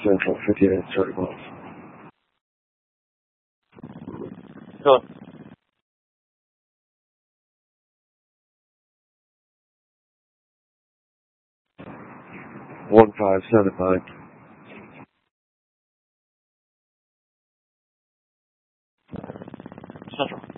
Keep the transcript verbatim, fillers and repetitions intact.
Central, fifty-eight, thirty miles. Hello. one five seven nine. Central.